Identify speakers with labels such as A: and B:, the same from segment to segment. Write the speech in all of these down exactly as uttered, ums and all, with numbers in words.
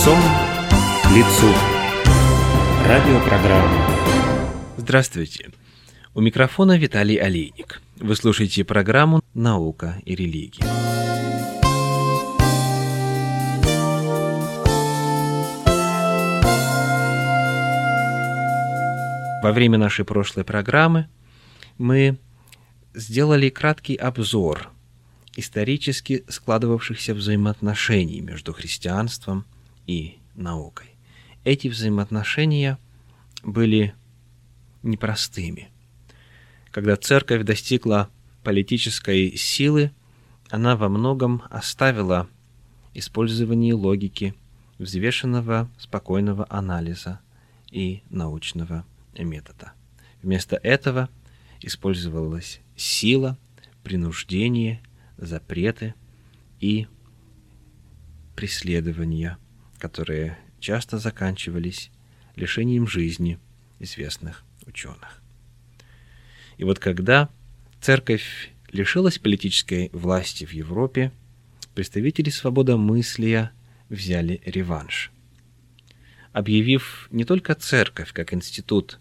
A: Лицом к лицу. Радиопрограмма.
B: Здравствуйте. У микрофона Виталий Олейник. Вы слушаете программу «Наука и религия». Во время нашей прошлой программы мы сделали краткий обзор исторически складывавшихся взаимоотношений между христианством и наукой. Эти взаимоотношения были непростыми. Когда церковь достигла политической силы, она во многом оставила использование логики, взвешенного, спокойного анализа и научного метода. Вместо этого использовалась сила, принуждение, запреты и преследования, которые часто заканчивались лишением жизни известных ученых. И вот когда церковь лишилась политической власти в Европе, представители свободомыслия взяли реванш, объявив не только церковь как институт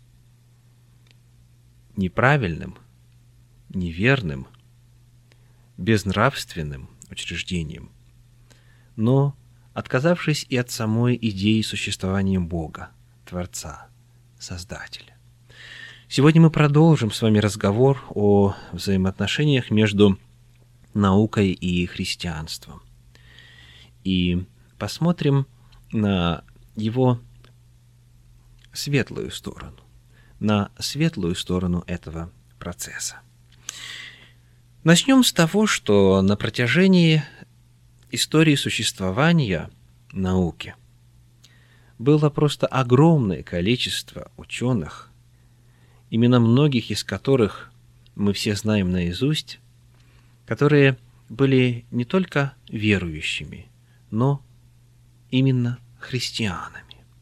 B: неправильным, неверным, безнравственным учреждением, но отказавшись и от самой идеи существования Бога, Творца, Создателя. Сегодня мы продолжим с вами разговор о взаимоотношениях между наукой и христианством. И посмотрим на его светлую сторону, на светлую сторону этого процесса. Начнем с того, что на протяжении истории существования науки было просто огромное количество ученых, имена многих из которых мы все знаем наизусть, которые были не только верующими, но именно христианами.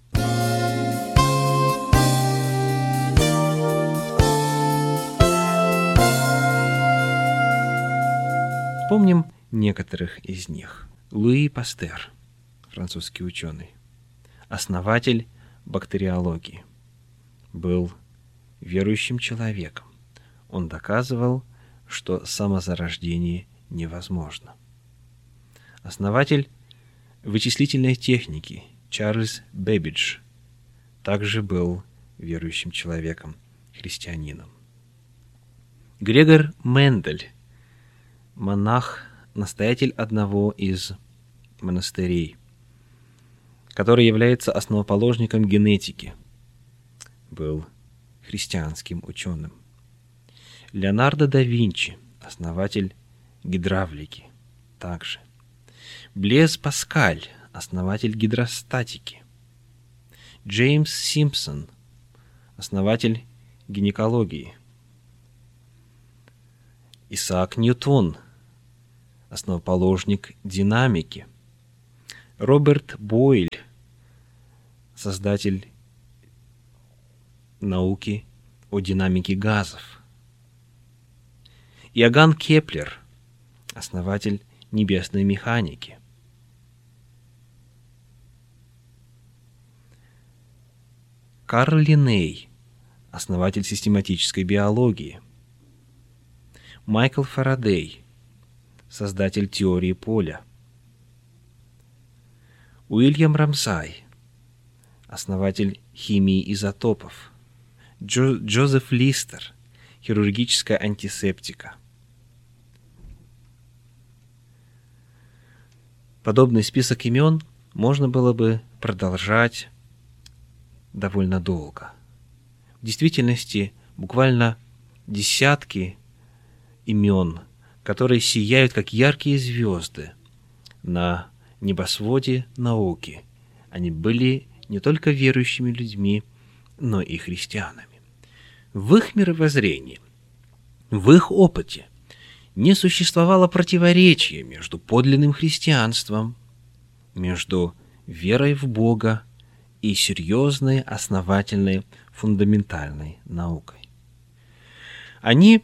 B: Помним некоторых из них. Луи Пастер, французский ученый, основатель бактериологии, был верующим человеком. Он доказывал, что самозарождение невозможно. Основатель вычислительной техники Чарльз Бэббидж также был верующим человеком, христианином. Грегор Мендель, монах, настоятель одного из монастырей, который является основоположником генетики, был христианским ученым. Леонардо да Винчи, основатель гидравлики, также. Блез Паскаль, основатель гидростатики. Джеймс Симпсон, основатель гинекологии. Исаак Ньютон, основоположник динамики. Роберт Бойль, создатель науки о динамике газов. Иоганн Кеплер, основатель небесной механики. Карл Линней, основатель систематической биологии. Майкл Фарадей, создатель теории поля. Уильям Рамсай, основатель химии изотопов. Джо, Джозеф Листер, хирургическая антисептика. Подобный список имен можно было бы продолжать довольно долго. В действительности, буквально десятки имен, которые сияют, как яркие звезды на небосводе науки. Они были не только верующими людьми, но и христианами. В их мировоззрении, в их опыте не существовало противоречия между подлинным христианством, между верой в Бога и серьезной, основательной, фундаментальной наукой. Они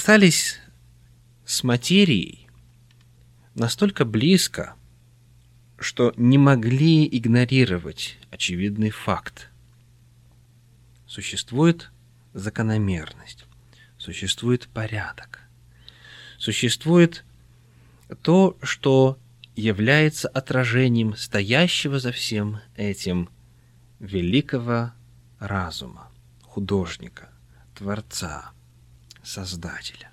B: соприкасались с материей настолько близко, что не могли игнорировать очевидный факт. Существует закономерность, существует порядок, существует то, что является отражением стоящего за всем этим великого разума, художника, Творца, Создателя.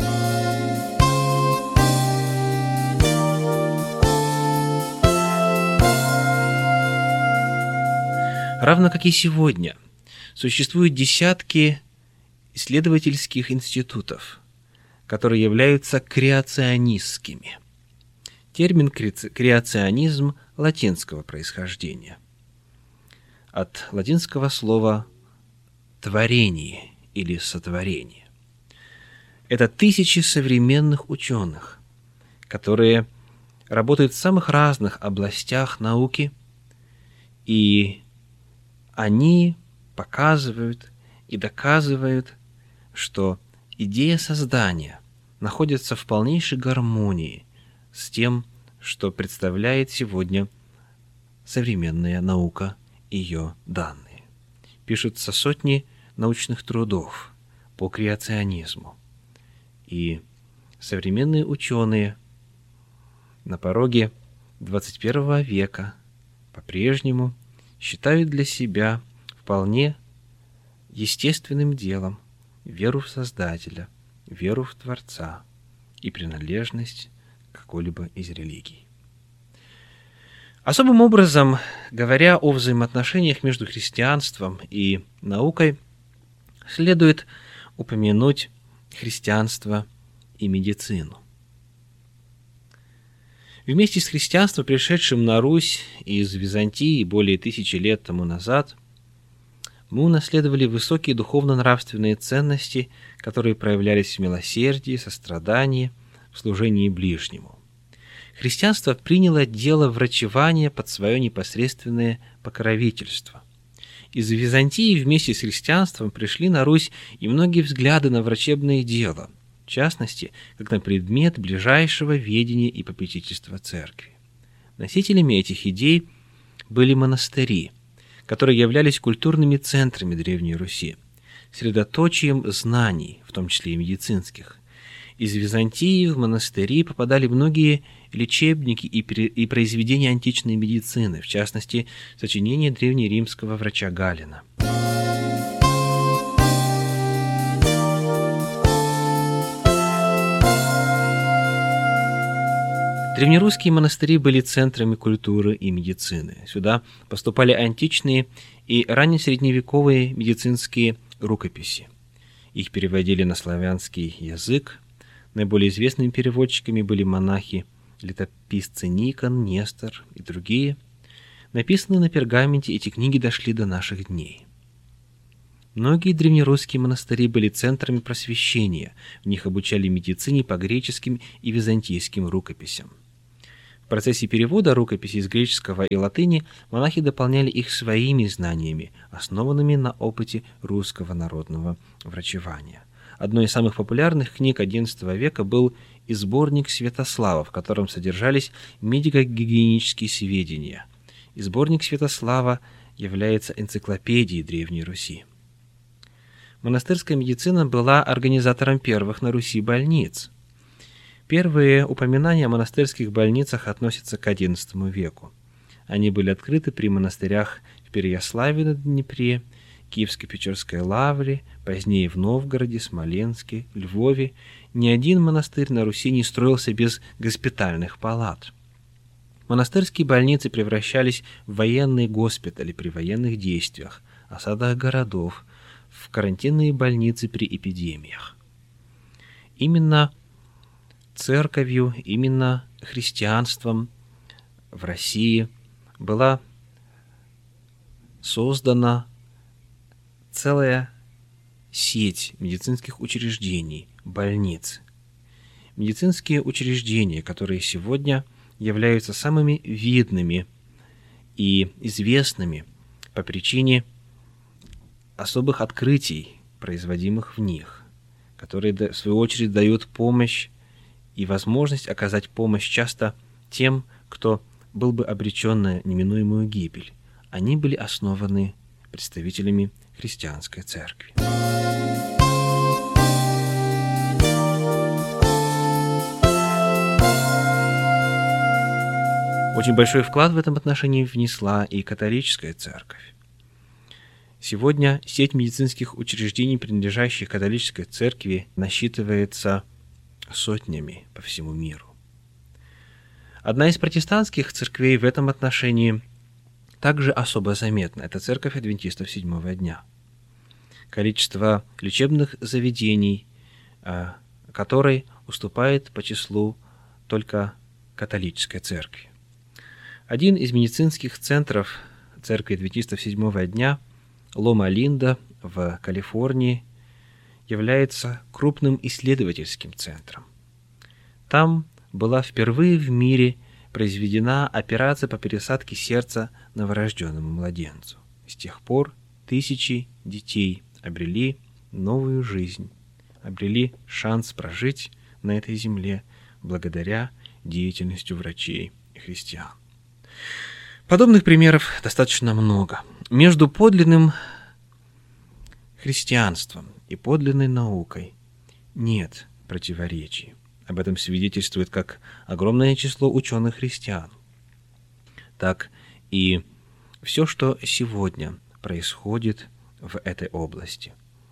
B: Равно как и сегодня, существуют десятки исследовательских институтов, которые являются креационистскими. Термин креационизм латинского происхождения. От латинского слова «творение» или «сотворение». Это тысячи современных ученых, которые работают в самых разных областях науки, и они показывают и доказывают, что идея создания находится в полнейшей гармонии с тем, что представляет сегодня современная наука и ее данные. Пишутся сотни научных трудов по креационизму. И современные ученые на пороге двадцать первого века по-прежнему считают для себя вполне естественным делом веру в Создателя, веру в Творца и принадлежность к какой-либо из религий. Особым образом, говоря о взаимоотношениях между христианством и наукой, следует упомянуть христианство и медицину. Вместе с христианством, пришедшим на Русь из Византии более тысячи лет тому назад, мы унаследовали высокие духовно-нравственные ценности, которые проявлялись в милосердии, сострадании, в служении ближнему. Христианство приняло дело врачевания под свое непосредственное покровительство. Из Византии вместе с христианством пришли на Русь и многие взгляды на врачебное дело, в частности, как на предмет ближайшего ведения и попечительства церкви. Носителями этих идей были монастыри, которые являлись культурными центрами Древней Руси, средоточием знаний, в том числе и медицинских. Из Византии в монастыри попадали многие лечебники и, и произведения античной медицины, в частности, сочинения древнеримского врача Галена. Древнерусские монастыри были центрами культуры и медицины. Сюда поступали античные и раннесредневековые медицинские рукописи. Их переводили на славянский язык. Наиболее известными переводчиками были монахи-летописцы Никон, Нестор и другие. Написанные на пергаменте, эти книги дошли до наших дней. Многие древнерусские монастыри были центрами просвещения. В них обучали медицине по греческим и византийским рукописям. В процессе перевода рукописей с греческого и латыни монахи дополняли их своими знаниями, основанными на опыте русского народного врачевания. Одной из самых популярных книг одиннадцатого века был и сборник Святослава, в котором содержались медико-гигиенические сведения. И сборник Святослава является энциклопедией Древней Руси. Монастырская медицина была организатором первых на Руси больниц. Первые упоминания о монастырских больницах относятся к одиннадцатому веку. Они были открыты при монастырях в Переяславе на Днепре, Киевско-Печерской лавре, позднее в Новгороде, Смоленске, Львове. Ни один монастырь на Руси не строился без госпитальных палат. Монастырские больницы превращались в военные госпитали при военных действиях, осадах городов, в карантинные больницы при эпидемиях. Именно церковью, именно христианством в России была создана целая сеть медицинских учреждений, больниц. Медицинские учреждения, которые сегодня являются самыми видными и известными по причине особых открытий, производимых в них, которые, в свою очередь, дают помощь и возможность оказать помощь часто тем, кто был бы обречен на неминуемую гибель. Они были основаны представителями христианской церкви. Очень большой вклад в этом отношении внесла и католическая церковь. Сегодня сеть медицинских учреждений, принадлежащих католической церкви, насчитывается сотнями по всему миру. Одна из протестантских церквей в этом отношении также особо заметна. Это церковь адвентистов седьмого дня. Количество лечебных заведений, которой уступает по числу только католической церкви. Один из медицинских центров церкви адвентистов седьмого дня, Лома-Линда в Калифорнии, является крупным исследовательским центром. Там была впервые в мире произведена операция по пересадке сердца новорожденному младенцу. С тех пор тысячи детей обрели новую жизнь, обрели шанс прожить на этой земле благодаря деятельности врачей и христиан. Подобных примеров достаточно много. Между подлинным христианством и подлинной наукой нет противоречий. Об этом свидетельствует как огромное число ученых-христиан, так и все, что сегодня происходит в этой области.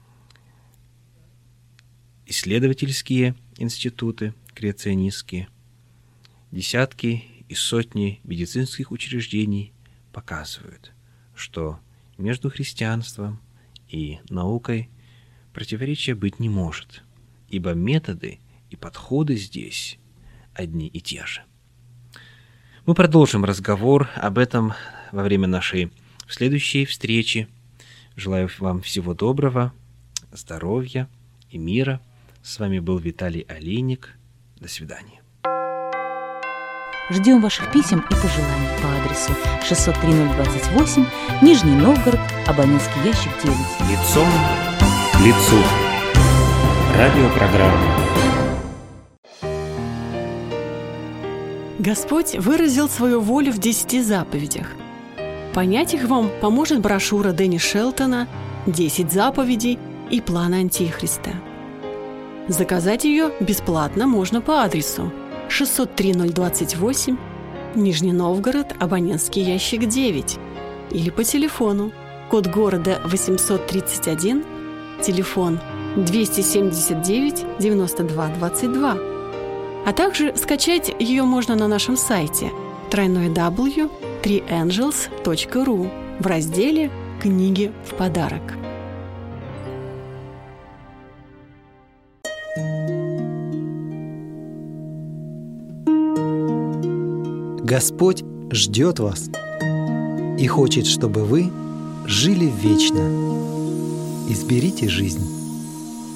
B: Исследовательские институты креационистские, десятки и сотни медицинских учреждений показывают, что между христианством и наукой противоречия быть не может, ибо методы и подходы здесь одни и те же. Мы продолжим разговор об этом во время нашей следующей встречи. Желаю вам всего доброго, здоровья и мира. С вами был Виталий Олейник. До свидания.
C: Ждем ваших писем и пожеланий по адресу шестьсот три ноль двадцать восемь, Нижний Новгород, абонентский ящик девять.
A: Лицом к лицу. Радиопрограмма.
D: Господь выразил свою волю в десяти заповедях. Понять их вам поможет брошюра Дэнни Шелтона «Десять заповедей и план Антихриста». Заказать ее бесплатно можно по адресу шестьсот три ноль двадцать восемь, Нижний Новгород, абонентский ящик девять, или по телефону, код города восемьсот тридцать один, телефон двести семьдесят девять девяносто два двадцать два. А также скачать ее можно на нашем сайте дабл ю дабл ю дабл ю точка три энджелс точка ру в разделе «Книги в подарок».
E: Господь ждет вас и хочет, чтобы вы жили вечно. Изберите жизнь.